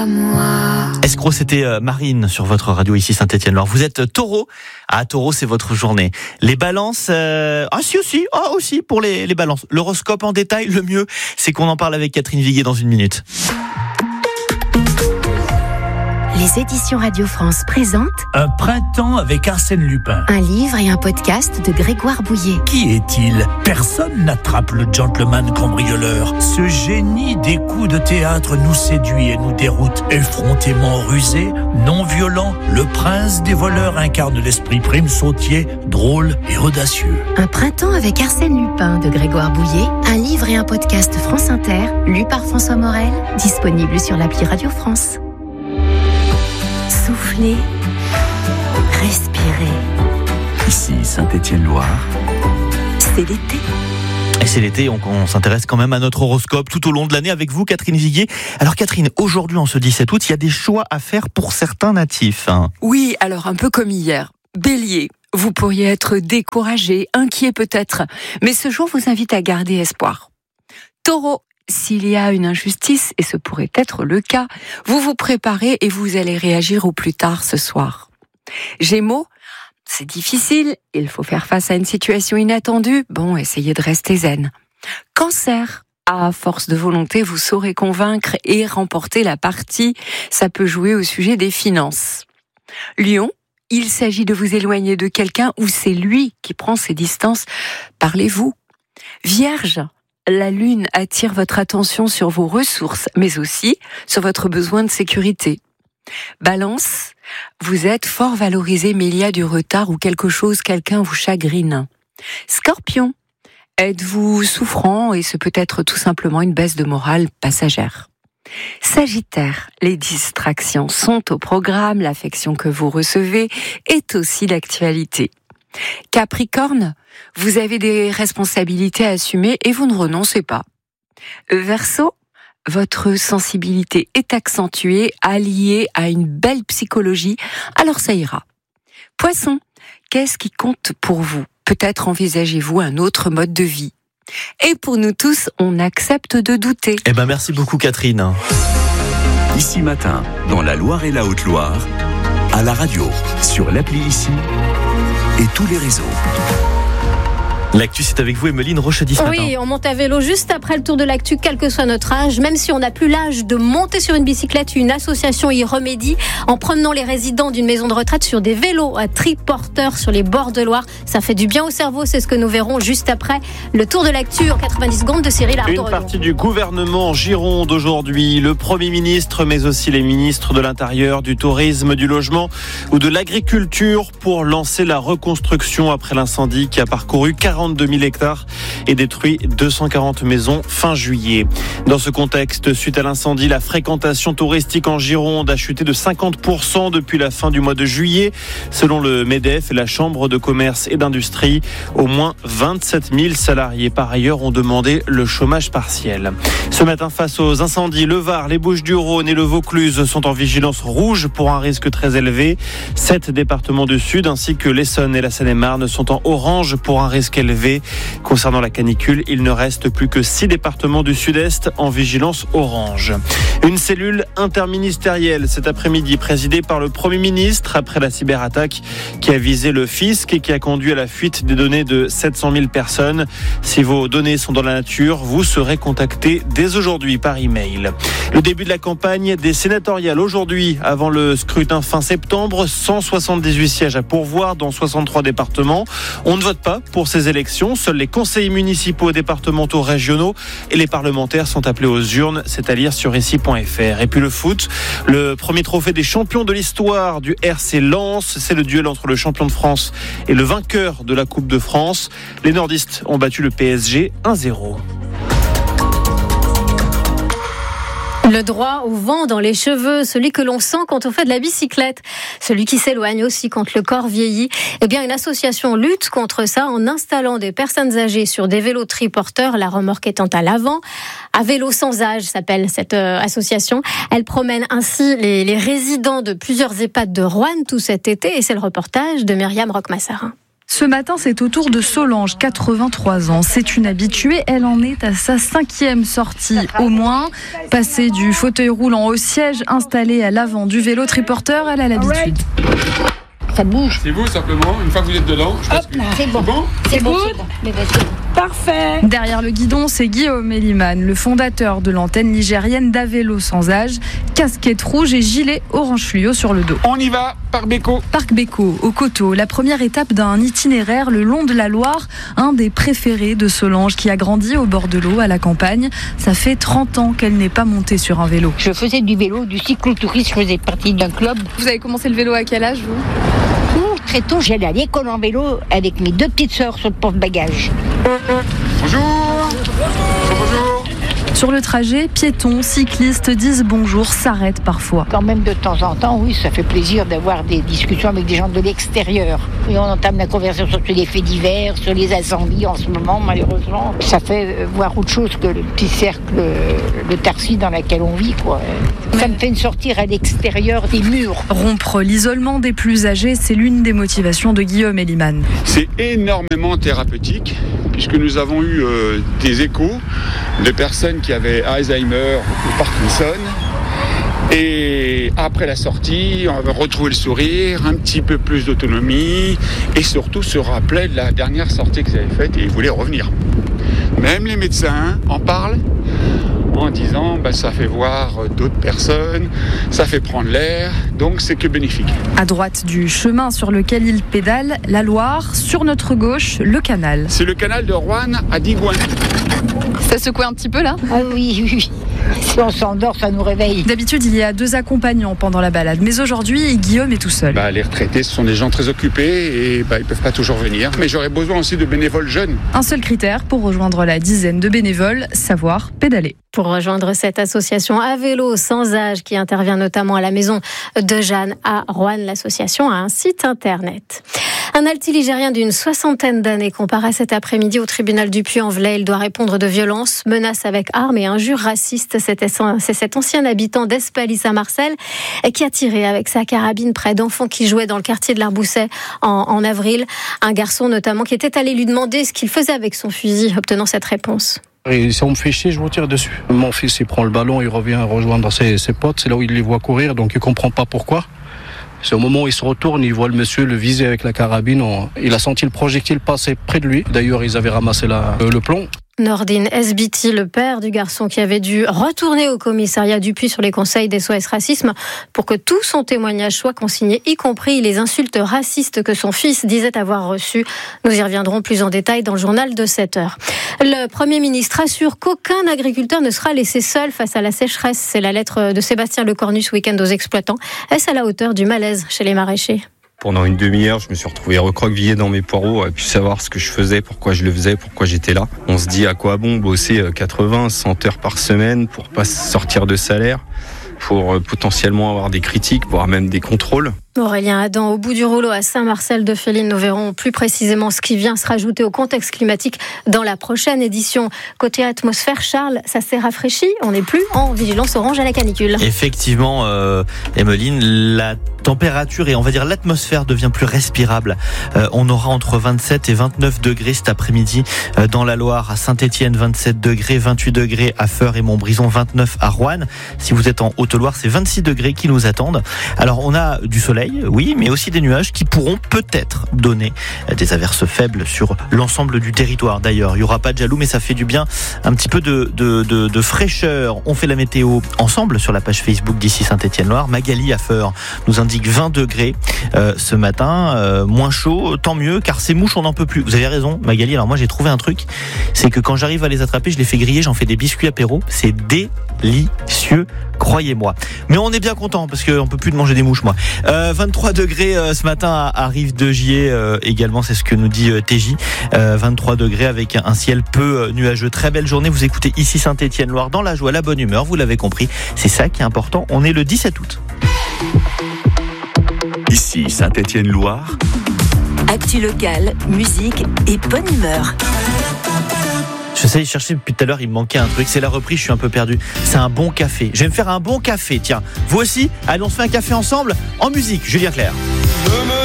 à moi. Escroc, c'était Marine sur votre radio ici Saint-Étienne-Loire. Vous êtes taureau. Ah, taureau, c'est votre journée. Les balances, aussi pour les balances. L'horoscope en détail, le mieux, c'est qu'on en parle avec Catherine Viguier dans une minute. Les éditions Radio France présentent Un printemps avec Arsène Lupin. un livre et un podcast de Grégoire Bouillet. Qui est-il ? Personne n'attrape le gentleman cambrioleur. Ce génie des coups de théâtre nous séduit et nous déroute. Effrontément rusé, non violent, le prince des voleurs incarne l'esprit prime sautier, drôle et audacieux. Un printemps avec Arsène Lupin de Grégoire Bouillet, un livre et un podcast France Inter, lu par François Morel, disponible sur l'appli Radio France. Soufflez, respirez. Ici Saint-Étienne-Loire. C'est l'été. Et c'est l'été, on s'intéresse quand même à notre horoscope tout au long de l'année avec vous, Catherine Viguier. Alors Catherine, aujourd'hui, en ce 17 août, il y a des choix à faire pour certains natifs. Oui, alors un peu comme hier. Bélier, vous pourriez être découragé, inquiet peut-être, mais ce jour vous invite à garder espoir. Taureau, s'il y a une injustice, et ce pourrait être le cas, vous vous préparez et vous allez réagir au plus tard ce soir. Gémeaux, c'est difficile, il faut faire face à une situation inattendue, essayez de rester zen. Cancer, à force de volonté, vous saurez convaincre et remporter la partie, ça peut jouer au sujet des finances. Lion, il s'agit de vous éloigner de quelqu'un ou c'est lui qui prend ses distances, parlez-vous. Vierge, la lune attire votre attention sur vos ressources, mais aussi sur votre besoin de sécurité. Balance, vous êtes fort valorisé, mais il y a du retard ou quelqu'un vous chagrine. Scorpion, êtes-vous souffrant et ce peut être tout simplement une baisse de morale passagère. Sagittaire, les distractions sont au programme, l'affection que vous recevez est aussi d'actualité. Capricorne, vous avez des responsabilités à assumer et vous ne renoncez pas. Verseau, votre sensibilité est accentuée, alliée à une belle psychologie, alors ça ira. Poisson, qu'est-ce qui compte pour vous ? Peut-être envisagez-vous un autre mode de vie. Et pour nous tous, on accepte de douter. Merci beaucoup Catherine. Ici Matin, dans la Loire et la Haute-Loire, à la radio, sur l'appli Ici et tous les réseaux. L'actu, c'est avec vous, Emeline Rochedi ce matin. Oui, on monte à vélo juste après le tour de l'actu, quel que soit notre âge. Même si on n'a plus l'âge de monter sur une bicyclette, une association y remédie en promenant les résidents d'une maison de retraite sur des vélos à triporteurs sur les bords de Loire. Ça fait du bien au cerveau, c'est ce que nous verrons juste après le tour de l'actu en 90 secondes de Cyril Ardo. Une partie du gouvernement en Gironde aujourd'hui, le Premier ministre, mais aussi les ministres de l'Intérieur, du Tourisme, du Logement ou de l'Agriculture pour lancer la reconstruction après l'incendie qui a parcouru 42 000 hectares et détruit 240 maisons fin juillet. Dans ce contexte, suite à l'incendie, la fréquentation touristique en Gironde a chuté de 50% depuis la fin du mois de juillet. Selon le MEDEF et la Chambre de commerce et d'industrie, au moins 27 000 salariés par ailleurs ont demandé le chômage partiel. Ce matin, face aux incendies, le Var, les Bouches-du-Rhône et le Vaucluse sont en vigilance rouge pour un risque très élevé. 7 départements du Sud ainsi que l'Essonne et la Seine-et-Marne sont en orange pour un risque élevé. Concernant la canicule, il ne reste plus que 6 départements du Sud-Est en vigilance orange. Une cellule interministérielle cet après-midi présidée par le Premier ministre après la cyberattaque qui a visé le fisc et qui a conduit à la fuite des données de 700 000 personnes. Si vos données sont dans la nature, vous serez contacté dès aujourd'hui par email. Le début de la campagne des sénatoriales aujourd'hui, avant le scrutin fin septembre, 178 sièges à pourvoir dans 63 départements. On ne vote pas pour ces élections. Seuls les conseillers municipaux, départementaux, régionaux et les parlementaires sont appelés aux urnes. C'est à lire sur ici.fr. Et puis le foot, le premier trophée des champions de l'histoire du RC Lens. C'est le duel entre le champion de France et le vainqueur de la Coupe de France. Les nordistes ont battu le PSG 1-0. Le droit au vent dans les cheveux, celui que l'on sent quand on fait de la bicyclette, celui qui s'éloigne aussi quand le corps vieillit. Une association lutte contre ça en installant des personnes âgées sur des vélos triporteurs, la remorque étant à l'avant. À vélo sans âge s'appelle cette association. Elle promène ainsi les résidents de plusieurs EHPAD de Roanne tout cet été et c'est le reportage de Myriam Roquemassard. Ce matin, c'est au tour de Solange, 83 ans. C'est une habituée, elle en est à sa 5e sortie au moins. Passée du fauteuil roulant au siège installé à l'avant du vélo triporteur, elle a l'habitude. Ça bouge. C'est vous simplement, une fois que vous êtes dedans, je pense que... C'est bon. C'est bon. Parfait. Derrière le guidon, c'est Guillaume Eliman, le fondateur de l'antenne ligérienne d'Avelo sans âge. Casquette rouge et gilet orange fluo sur le dos. On y va, Parc Béco. Parc Béco, au Coteau, la première étape d'un itinéraire le long de la Loire, un des préférés de Solange qui a grandi au bord de l'eau à la campagne. Ça fait 30 ans qu'elle n'est pas montée sur un vélo. Je faisais du vélo, du cyclotourisme, je faisais partie d'un club. Vous avez commencé le vélo à quel âge, vous ? Très tôt, j'allais à l'école en vélo avec mes 2 petites sœurs sur le porte-bagages. Bonjour. Bonjour. Sur le trajet, piétons, cyclistes disent bonjour, s'arrêtent parfois. Quand même de temps en temps, oui, ça fait plaisir d'avoir des discussions avec des gens de l'extérieur. Et on entame la conversation sur les faits divers, sur les incendies en ce moment, malheureusement. Ça fait voir autre chose que le petit cercle, le tarsi dans lequel on vit, quoi. Ça me fait sortir à l'extérieur des murs. Rompre l'isolement des plus âgés, c'est l'une des motivations de Guillaume Eliman. C'est énormément thérapeutique, puisque nous avons eu des échos de personnes qui avaient Alzheimer ou Parkinson. Et après la sortie, on va retrouver le sourire, un petit peu plus d'autonomie et surtout se rappeler de la dernière sortie qu'ils avaient faite et ils voulaient revenir. Même les médecins en parlent en disant ça fait voir d'autres personnes, ça fait prendre l'air, donc c'est que bénéfique. À droite du chemin sur lequel il pédale, la Loire, sur notre gauche, le canal. C'est le canal de Roanne à Digoin. Ça secoue un petit peu là ? Ah oui. Si on s'endort, ça nous réveille. D'habitude, il y a 2 accompagnants pendant la balade, mais aujourd'hui, Guillaume est tout seul. Les retraités, ce sont des gens très occupés et ils peuvent pas toujours venir. Mais j'aurais besoin aussi de bénévoles jeunes. Un seul critère pour rejoindre la dizaine de bénévoles, savoir pédaler. Pour rejoindre cette association Avelo sans âge qui intervient notamment à la maison de Jeanne à Roanne, l'association a un site internet. Un alti-ligérien d'une 60aine d'années comparaît cet après-midi au tribunal du Puy-en-Velay. Il doit répondre de violences, menaces avec armes et injures racistes. C'est cet ancien habitant d'Espalis à Marseille qui a tiré avec sa carabine près d'enfants qui jouaient dans le quartier de l'Arbousset en avril. Un garçon notamment qui était allé lui demander ce qu'il faisait avec son fusil, obtenant cette réponse. Et si on me fait chier, je vous tire dessus. Mon fils, il prend le ballon, il revient rejoindre ses potes. C'est là où il les voit courir, donc il comprend pas pourquoi. C'est au moment où il se retourne, il voit le monsieur le viser avec la carabine. Il a senti le projectile passer près de lui. D'ailleurs, ils avaient ramassé le plomb. Nordine Esbiti, le père du garçon qui avait dû retourner au commissariat du Puy sur les conseils d'SOS Racisme pour que tout son témoignage soit consigné, y compris les insultes racistes que son fils disait avoir reçues. Nous y reviendrons plus en détail dans le journal de 7h. Le Premier ministre assure qu'aucun agriculteur ne sera laissé seul face à la sécheresse. C'est la lettre de Sébastien Lecornu ce week-end aux exploitants. Est-ce à la hauteur du malaise chez les maraîchers ? Pendant une demi-heure, je me suis retrouvé recroquevillé dans mes poireaux, et puis savoir ce que je faisais, pourquoi je le faisais, pourquoi j'étais là. On se dit à quoi bon bosser 80, 100 heures par semaine pour pas sortir de salaire, pour potentiellement avoir des critiques, voire même des contrôles. Aurélien Adam, au bout du rouleau à Saint-Marcel-de-Féline, nous verrons plus précisément ce qui vient se rajouter au contexte climatique dans la prochaine édition. Côté atmosphère, Charles, ça s'est rafraîchi, on n'est plus en vigilance orange à la canicule. Effectivement, Emeline, la température et on va dire l'atmosphère devient plus respirable. On aura entre 27 et 29 degrés cet après-midi dans la Loire, à Saint-Étienne 27 degrés, 28 degrés à Feurs et Montbrison, 29 à Roanne. Si vous êtes en Haute-Loire, c'est 26 degrés qui nous attendent. Alors on a du soleil, oui, mais aussi des nuages qui pourront peut-être donner des averses faibles sur l'ensemble du territoire. D'ailleurs, il n'y aura pas de jaloux, mais ça fait du bien, un petit peu de fraîcheur. On fait la météo ensemble sur la page Facebook d'ici Saint-Étienne-Loire. Magali à Feurs nous indique 20 degrés ce matin, moins chaud, tant mieux, car ces mouches on n'en peut plus. Vous avez raison, Magali. Alors moi j'ai trouvé un truc, c'est que quand j'arrive à les attraper, je les fais griller, j'en fais des biscuits apéro. C'est délicieux, croyez-moi. Mais on est bien content parce qu'on peut plus de manger des mouches, moi. 23 degrés ce matin à Rive-de-Gier également, c'est ce que nous dit TJ. 23 degrés avec un ciel peu nuageux. Très belle journée. Vous écoutez ici Saint-Étienne-Loire dans la joie, la bonne humeur. Vous l'avez compris, c'est ça qui est important. On est le 17 août. Ici Saint-Étienne-Loire. Actu locale, musique et bonne humeur. J'essaie de chercher depuis tout à l'heure, il me manquait un truc. C'est la reprise, je suis un peu perdu. C'est un bon café. Je vais me faire un bon café, tiens. Vous aussi ? Allez, on se fait un café ensemble en musique. Julien Clerc.